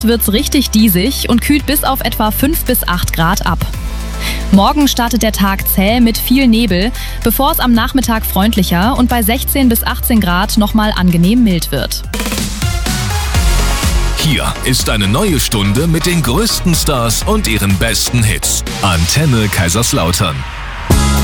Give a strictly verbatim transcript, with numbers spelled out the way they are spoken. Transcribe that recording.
Wird's richtig diesig und kühlt bis auf etwa fünf bis acht Grad ab. Morgen startet der Tag zäh mit viel Nebel, bevor es am Nachmittag freundlicher und bei sechzehn bis achtzehn Grad nochmal angenehm mild wird. Hier ist eine neue Stunde mit den größten Stars und ihren besten Hits. Antenne Kaiserslautern.